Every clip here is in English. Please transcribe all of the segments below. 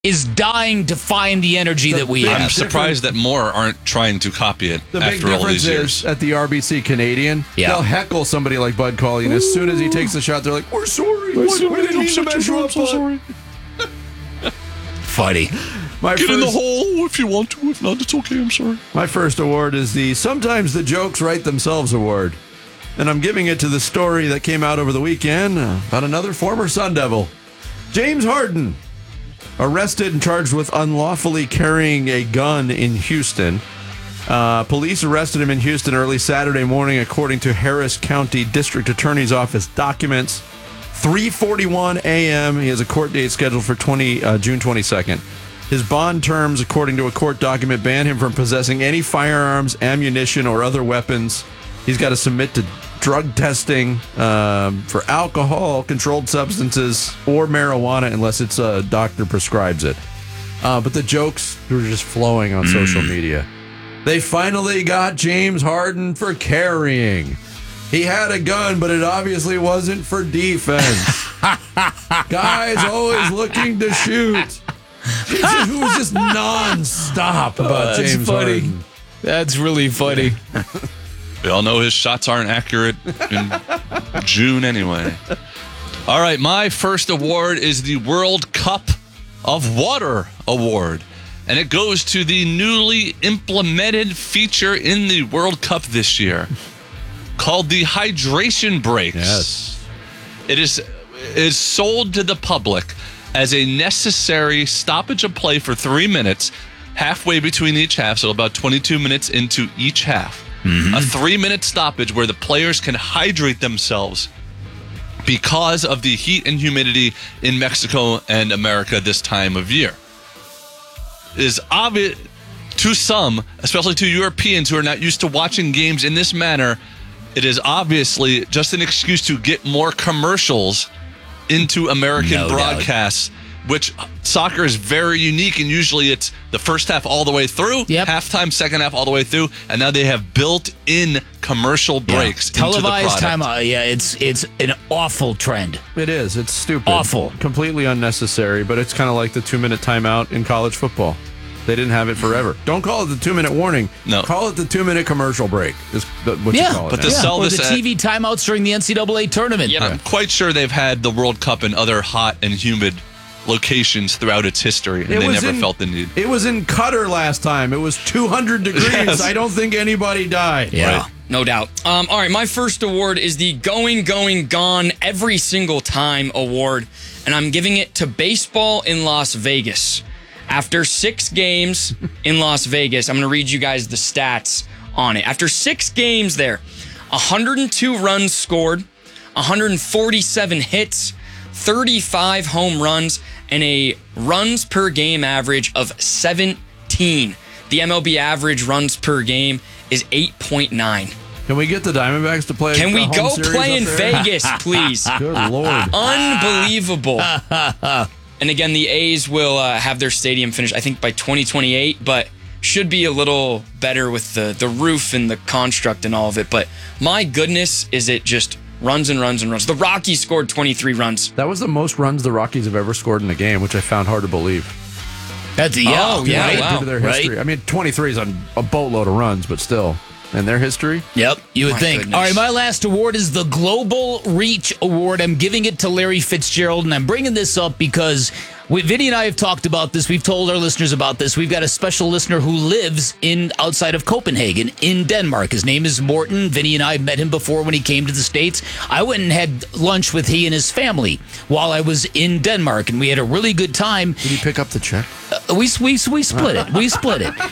is dying to find the energy that we have. I'm surprised that more aren't trying to copy it The big after all difference these years. is at the RBC Canadian, they'll heckle somebody like Bud Cauley, and as soon as he takes the shot, they're like, "We're sorry. We didn't mean to measure up. So sorry." Funny. Get in the hole if you want to. If not, it's okay. I'm sorry. My first award is the Sometimes the Jokes Write Themselves award. And I'm giving it to the story that came out over the weekend about another former Sun Devil. James Harden, arrested and charged with unlawfully carrying a gun in Houston. Police arrested him in Houston early Saturday morning, according to Harris County District Attorney's Office documents. 3:41 a.m. He has a court date scheduled for June 22nd. His bond terms, according to a court document, ban him from possessing any firearms, ammunition, or other weapons. He's got to submit to drug testing for alcohol, controlled substances, or marijuana, unless it's a doctor prescribes it. But the jokes were just flowing on social media. They finally got James Harden for carrying. He had a gun, but it obviously wasn't for defense. Guys always looking to shoot. Who was just nonstop about James Harden. That's really funny. We all know his shots aren't accurate in June anyway. All right, my first award is the World Cup of Water Award. And it goes to the newly implemented feature in the World Cup this year called the hydration breaks. Yes. It is sold to the public as a necessary stoppage of play for 3 minutes, halfway between each half, so about 22 minutes into each half. A 3-minute stoppage where the players can hydrate themselves because of the heat and humidity in Mexico and America this time of year. It is obvious to some, especially to Europeans who are not used to watching games in this manner, it is obviously just an excuse to get more commercials into American broadcasts, which soccer is very unique, and usually it's the first half all the way through, halftime, second half all the way through, and now they have built-in commercial breaks into the televised product. timeout. Yeah, it's an awful trend. It is. It's stupid. Awful. Completely unnecessary, but it's kind of like the 2-minute timeout in college football. They didn't have it forever. Don't call it the 2-minute warning. No. Call it the 2-minute commercial break is what you call it. But now. to sell or this the at, TV timeouts during the NCAA tournament. I'm quite sure they've had the World Cup in other hot and humid locations throughout its history, and they never felt the need. It was in Qatar last time. It was 200 degrees. Yes. I don't think anybody died. Yeah. Right. No doubt. All right, my first award is the Going, Gone Every Single Time award, and I'm giving it to baseball in Las Vegas. After 6 games in Las Vegas, I'm going to read you guys the stats on it. After 6 games there, 102 runs scored, 147 hits, 35 home runs, and a runs per game average of 17. The MLB average runs per game is 8.9. Can we get the Diamondbacks to play? Can we home go series play up in there? Vegas, please? Good Lord. Unbelievable. And again, the A's will have their stadium finished, I think, by 2028, but should be a little better with the roof and the construct and all of it. But my goodness, is it just runs and runs and runs. The Rockies scored 23 runs. That was the most runs the Rockies have ever scored in a game, which I found hard to believe. That's Due wow. to their history. I mean, 23 is a boatload of runs, but still. And their history? Yep, you would think. Goodness. All right, my last award is the Global Reach Award. I'm giving it to Larry Fitzgerald, and I'm bringing this up because Vinny and I have talked about this. We've told our listeners about this. We've got a special listener who lives outside of Copenhagen in Denmark. His name is Morton. Vinny and I have met him before when he came to the States. I went and had lunch with he and his family while I was in Denmark, and we had a really good time. Did he pick up the check? We split it. We split it.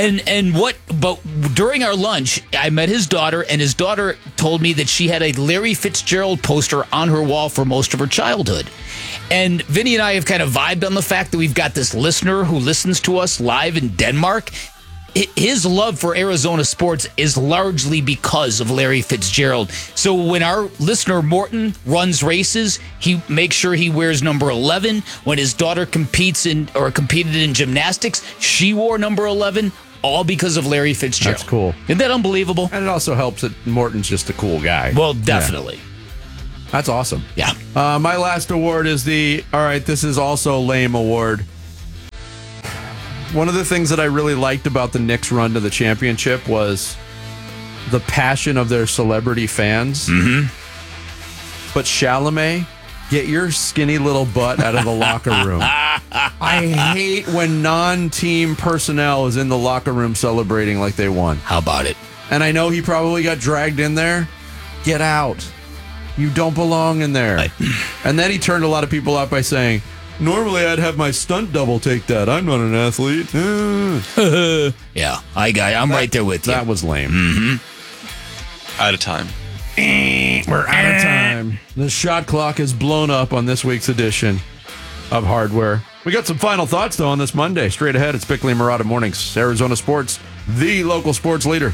But during our lunch, I met his daughter, and his daughter told me that she had a Larry Fitzgerald poster on her wall for most of her childhood. And Vinny and I have kind of vibed on the fact that we've got this listener who listens to us live in Denmark. His love for Arizona sports is largely because of Larry Fitzgerald. So when our listener Morton runs races, he makes sure he wears number 11. When his daughter competed in gymnastics, she wore number 11, all because of Larry Fitzgerald. That's cool. Isn't that unbelievable? And it also helps that Morton's just a cool guy. Well, definitely. Yeah. That's awesome. Yeah. My last award is this is also lame award. one of the things that I really liked about the Knicks' run to the championship was the passion of their celebrity fans. Mm-hmm. But Chalamet, get your skinny little butt out of the locker room. I hate when non-team personnel is in the locker room celebrating like they won. How about it? And I know he probably got dragged in there. Get out. You don't belong in there. And then he turned a lot of people out by saying, normally I'd have my stunt double take that. I'm not an athlete. Yeah, I'm right there with you. That was lame. Mm-hmm. Out of time. We're out of time. The shot clock is blown up on this week's edition of Hardware. We got some final thoughts, though, on this Monday. Straight ahead, it's Bickley and Murata Mornings. Arizona Sports, the local sports leader.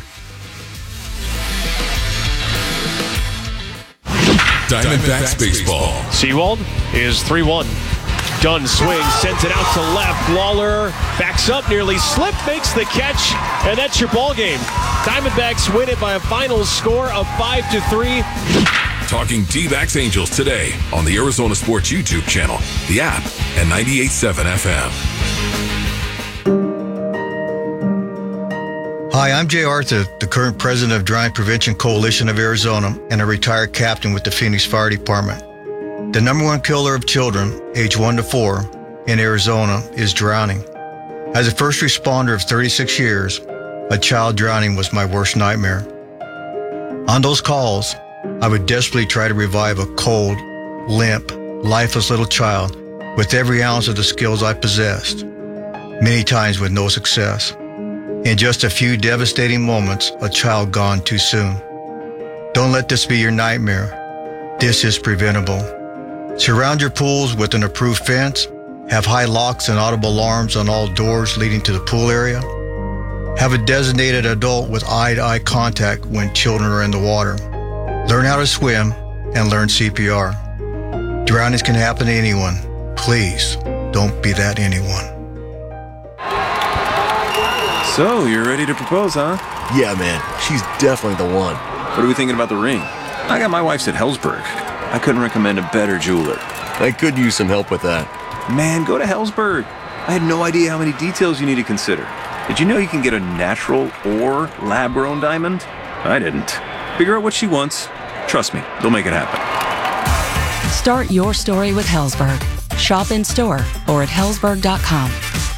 Diamondbacks baseball. Seawald is 3-1. Dunn swings, sends it out to left. Lawler backs up, nearly slipped, makes the catch, and that's your ball game. Diamondbacks win it by a final score of 5-3. Talking D-backs Angels today on the Arizona Sports YouTube channel, the app, and 98.7 FM. Hi, I'm Jay Arthur, the current president of Drowning Prevention Coalition of Arizona and a retired captain with the Phoenix Fire Department. The number one killer of children, age 1 to 4, in Arizona is drowning. As a first responder of 36 years, a child drowning was my worst nightmare. On those calls, I would desperately try to revive a cold, limp, lifeless little child with every ounce of the skills I possessed, many times with no success. In just a few devastating moments, a child gone too soon. Don't let this be your nightmare. This is preventable. Surround your pools with an approved fence. Have high locks and audible alarms on all doors leading to the pool area. Have a designated adult with eye-to-eye contact when children are in the water. Learn how to swim and learn CPR. Drownings can happen to anyone. Please don't be that anyone. So, you're ready to propose, huh? Yeah, man. She's definitely the one. What are we thinking about the ring? I got my wife's at Hellsberg. I couldn't recommend a better jeweler. I could use some help with that. Man, go to Hellsberg. I had no idea how many details you need to consider. Did you know you can get a natural or lab-grown diamond? I didn't. Figure out what she wants. Trust me, they'll make it happen. Start your story with Hellsberg. Shop in store or at hellsberg.com.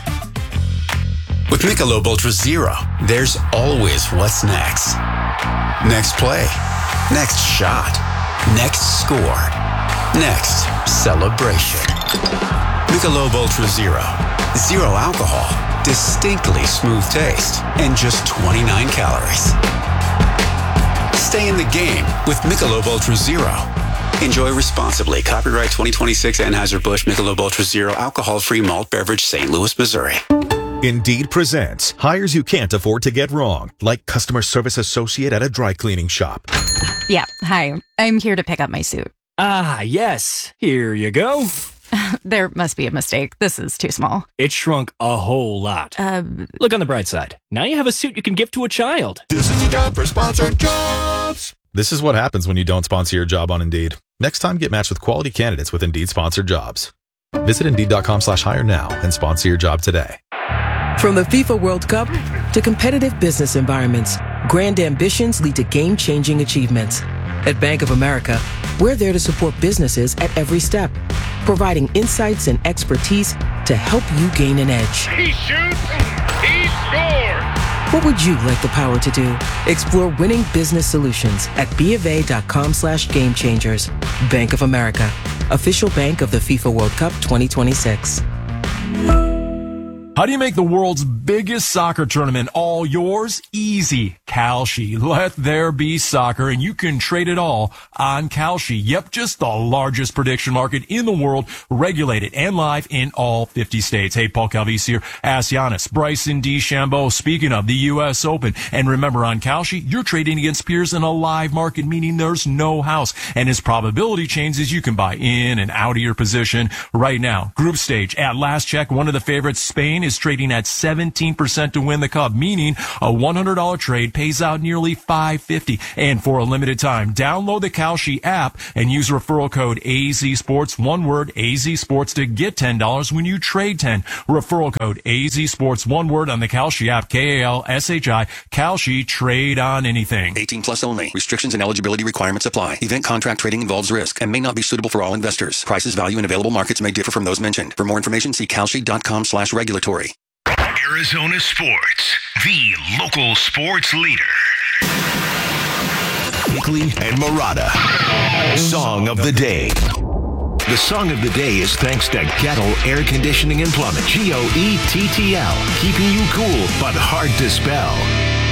With Michelob Ultra Zero, there's always what's next. Next play. Next shot. Next score. Next celebration. Michelob Ultra Zero. Zero alcohol. Distinctly smooth taste. And just 29 calories. Stay in the game with Michelob Ultra Zero. Enjoy responsibly. Copyright 2026 Anheuser-Busch Michelob Ultra Zero alcohol-free malt beverage, St. Louis, Missouri. Indeed presents hires you can't afford to get wrong, like customer service associate at a dry cleaning shop. Yeah, hi. I'm here to pick up my suit. Ah, yes. Here you go. There must be a mistake. This is too small. It shrunk a whole lot. Look on the bright side. Now you have a suit you can give to a child. This is a job for Sponsored Jobs. This is what happens when you don't sponsor your job on Indeed. Next time, get matched with quality candidates with Indeed Sponsored Jobs. Visit Indeed.com/hire now and sponsor your job today. From the FIFA World Cup to competitive business environments, grand ambitions lead to game-changing achievements. At Bank of America, we're there to support businesses at every step, providing insights and expertise to help you gain an edge. He shoots, he scores! What would you like the power to do? Explore winning business solutions at BofA.com/gamechangers. Bank of America, official bank of the FIFA World Cup 2026. How do you make the world's biggest soccer tournament all yours? Easy. Kalshi. Let there be soccer, and you can trade it all on Kalshi. Yep, just the largest prediction market in the world, regulated and live in all 50 states. Hey, Paul Calvisi here. Ask Giannis, Bryson DeChambeau. Speaking of the U.S. Open. And remember, on Kalshi, you're trading against peers in a live market, meaning there's no house. And as probability changes, you can buy in and out of your position right now. Group stage, at last check, one of the favorites, Spain, is trading at 17% to win the Cup, meaning a $100 trade pays out nearly $550. And for a limited time, download the Kalshi app and use referral code AZSports, one word, AZSports, to get $10 when you trade 10. Referral code AZSports, one word, on the Kalshi app, Kalshi, Kalshi, trade on anything. 18 plus only. Restrictions and eligibility requirements apply. Event contract trading involves risk and may not be suitable for all investors. Prices, value, and available markets may differ from those mentioned. For more information, see kalshi.com/regulatory. Arizona Sports, the local sports leader. Hickley and Murata. Song of the day. The song of the day is thanks to Gettle Air Conditioning and Plumbing. GOETTL. Keeping you cool, but hard to spell.